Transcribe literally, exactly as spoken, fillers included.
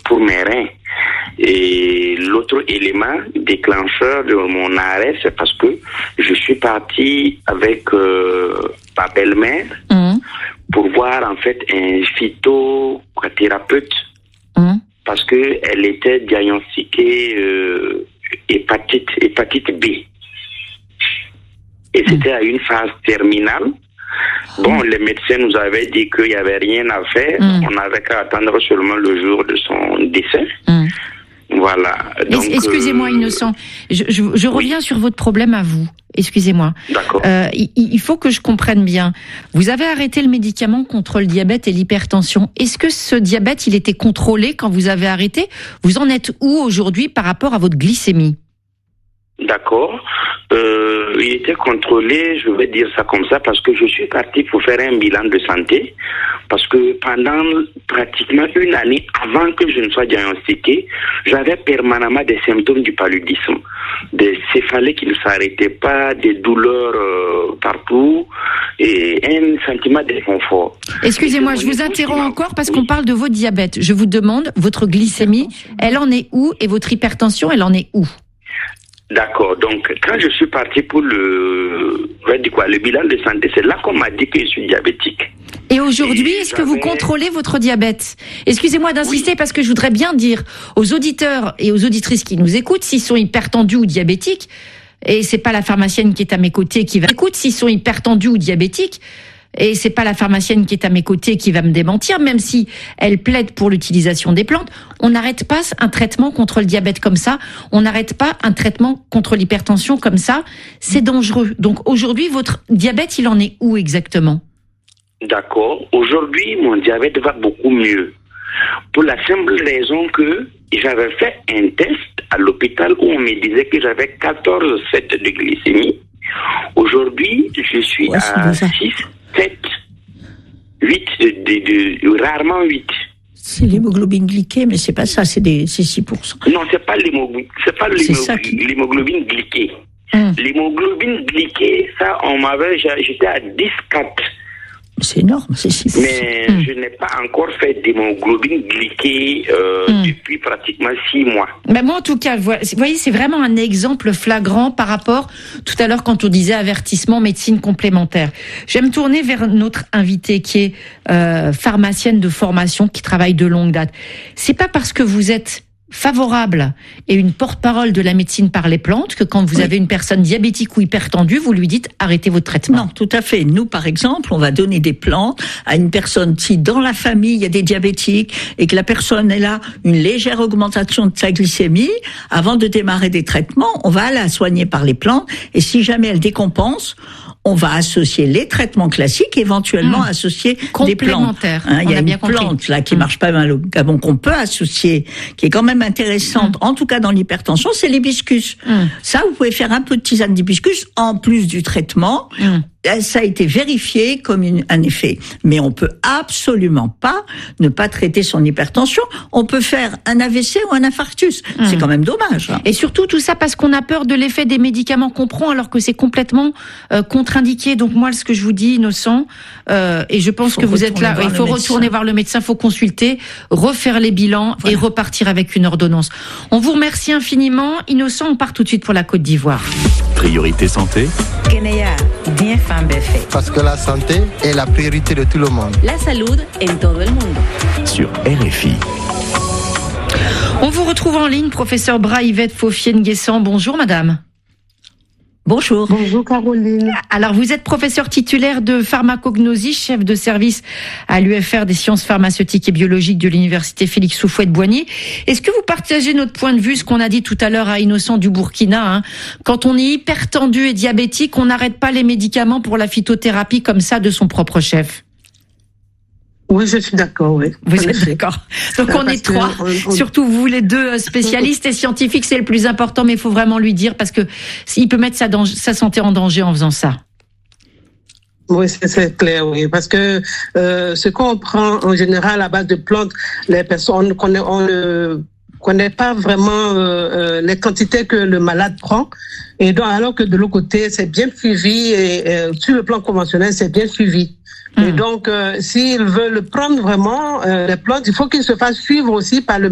pour mes reins. Et l'autre élément déclencheur de mon arrêt, c'est parce que je suis parti avec euh, ma belle-mère mmh. pour voir en fait un phytothérapeute mmh. parce que elle était diagnostiquée euh, hépatite hépatite B et c'était mmh. à une phase terminale. Bon, les médecins nous avaient dit qu'il n'y avait rien à faire, mmh. on n'avait qu'à attendre seulement le jour de son décès. Mmh. Voilà. Donc, excusez-moi, euh... Innocent, je, je, je reviens oui. sur votre problème à vous. Excusez-moi. D'accord. Euh, il, il faut que je comprenne bien. Vous avez arrêté le médicament contre le diabète et l'hypertension. Est-ce que ce diabète, il était contrôlé quand vous avez arrêté ? Vous en êtes où aujourd'hui par rapport à votre glycémie ? D'accord. Euh, il était contrôlé, je vais dire ça comme ça, parce que je suis parti pour faire un bilan de santé, parce que pendant pratiquement une année avant que je ne sois diagnostiqué, j'avais permanemment des symptômes du paludisme, des céphalées qui ne s'arrêtaient pas, des douleurs euh, partout et un sentiment d'inconfort. Excusez-moi, je vous interromps encore parce qu'on parle de votre diabète. Je vous demande, votre glycémie, elle en est où et votre hypertension, elle en est où ? D'accord. Donc, quand je suis parti pour le, dire quoi, le bilan de santé, c'est là qu'on m'a dit que je suis diabétique. Et aujourd'hui, Et est-ce j'avais... que vous contrôlez votre diabète ? Excusez-moi d'insister oui. parce que je voudrais bien dire aux auditeurs et aux auditrices qui nous écoutent s'ils sont hypertendus ou diabétiques. Et c'est pas la pharmacienne qui est à mes côtés qui va écoute s'ils sont hypertendus ou diabétiques. Et c'est pas la pharmacienne qui est à mes côtés qui va me démentir, même si elle plaide pour l'utilisation des plantes. On n'arrête pas un traitement contre le diabète comme ça. On n'arrête pas un traitement contre l'hypertension comme ça. C'est dangereux. Donc aujourd'hui, votre diabète, il en est où exactement ? D'accord. Aujourd'hui, mon diabète va beaucoup mieux. Pour la simple raison que j'avais fait un test à l'hôpital où on me disait que j'avais quatorze virgule sept de glycémie. Aujourd'hui, je suis ouais, à six, sept, huit, de, de, de, rarement huit. C'est l'hémoglobine glyquée, mais c'est pas ça, c'est, des, c'est six pour cent. Non, c'est pas l'hémoglobine, c'est pas l'hémoglobine, qui... l'hémoglobine glyquée. Hum. L'hémoglobine glyquée, ça, on m'avait, j'étais à dix virgule quatre. C'est énorme, c'est six pour cent. Mais hum. je n'ai pas encore fait d'hémoglobine glyquée euh, hum. depuis pratiquement six mois. Mais moi, en tout cas, vous voyez, c'est vraiment un exemple flagrant par rapport, tout à l'heure, quand on disait avertissement médecine complémentaire. J'aime tourner vers notre invitée qui est euh, pharmacienne de formation, qui travaille de longue date. C'est pas parce que vous êtes favorable et une porte-parole de la médecine par les plantes que quand vous oui. avez une personne diabétique ou hypertendue, vous lui dites arrêtez votre traitement. Non, tout à fait. Nous, par exemple, on va donner des plantes à une personne si dans la famille il y a des diabétiques et que la personne elle a une légère augmentation de sa glycémie, avant de démarrer des traitements, on va la soigner par les plantes et si jamais elle décompense, on va associer les traitements classiques, éventuellement mmh. associer des plantes. Hein, il y a, a une plante là qui mmh. marche pas mal au Gabon qu'on peut associer, qui est quand même intéressante, mmh. en tout cas dans l'hypertension, c'est l'hibiscus. Mmh. Ça, vous pouvez faire un peu de tisane d'hibiscus en plus du traitement. Mmh. Ça a été vérifié comme une, un effet. Mais on peut absolument pas ne pas traiter son hypertension. On peut faire un A V C ou un infarctus. Mmh. C'est quand même dommage. Hein. Et surtout tout ça parce qu'on a peur de l'effet des médicaments qu'on prend alors que c'est complètement euh, contre-indiqué. Donc moi, ce que je vous dis, Innocent, euh, et je pense que vous êtes là, il faut retourner médecin. voir le médecin, il faut consulter, refaire les bilans voilà. et repartir avec une ordonnance. On vous remercie infiniment. Innocent, on part tout de suite pour la Côte d'Ivoire. Priorité santé. Parce que la santé est la priorité de tout le monde. La salud en todo el mundo. Sur R F I. On vous retrouve en ligne, professeur Bras-Yvette Faufier-Nguessan. Bonjour madame. Bonjour. Bonjour Caroline. Alors vous êtes professeur titulaire de pharmacognosie, chef de service à l'U F R des sciences pharmaceutiques et biologiques de l'université Félix Houphouët-Boigny. Est-ce que vous partagez notre point de vue, ce qu'on a dit tout à l'heure à Innocent du Burkina, hein, quand on est hypertendu et diabétique, on n'arrête pas les médicaments pour la phytothérapie comme ça de son propre chef? Oui, je suis d'accord, oui. Vous êtes d'accord. Donc on est trois, on, on... surtout vous les deux spécialistes et scientifiques, c'est le plus important, mais il faut vraiment lui dire parce que il peut mettre sa, danger, sa santé en danger en faisant ça. Oui, c'est, c'est clair, oui, parce que euh, ce qu'on prend en général à base de plantes, les personnes, on ne on, on, connaît pas vraiment euh, euh, les quantités que le malade prend, et donc alors que de l'autre côté, c'est bien suivi et euh, sur le plan conventionnel, c'est bien suivi. Et donc, euh, s'ils veulent prendre vraiment euh, les plantes, il faut qu'ils se fassent suivre aussi par le